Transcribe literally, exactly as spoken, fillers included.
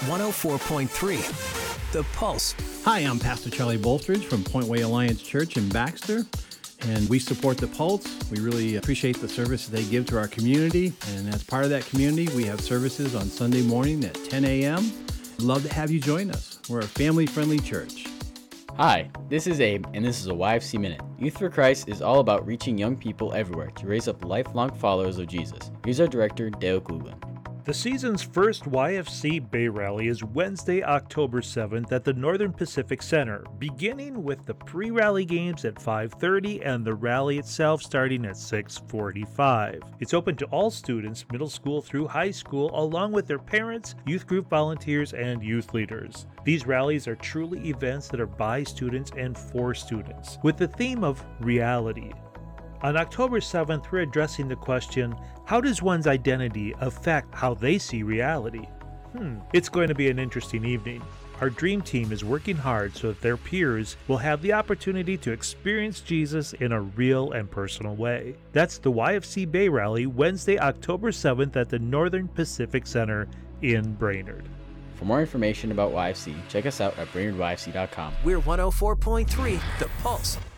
one oh four point three, The Pulse. Hi, I'm Pastor Charlie Bolstridge from Point Way Alliance Church in Baxter, and we support The Pulse. We really appreciate the service they give to our community, and as part of that community, we have services on Sunday morning at ten a.m. Love to have you join us. We're a family-friendly church. Hi, this is Abe, and this is a Y F C Minute. Youth for Christ is all about reaching young people everywhere to raise up lifelong followers of Jesus. Here's our director, Dale Kluglin. The season's first Y F C Bay Rally is Wednesday, October seventh at the Northern Pacific Center, beginning with the pre-rally games at five thirty and the rally itself starting at six forty-five. It's open to all students, middle school through high school, along with their parents, youth group volunteers, and youth leaders. These rallies are truly events that are by students and for students, with the theme of reality. On October seventh, we're addressing the question, how does one's identity affect how they see reality? Hmm, it's going to be an interesting evening. Our dream team is working hard so that their peers will have the opportunity to experience Jesus in a real and personal way. That's the Y F C Bay Rally, Wednesday, October seventh at the Northern Pacific Center in Brainerd. For more information about Y F C, check us out at brainerd y f c dot com. We're one oh four point three, The Pulse.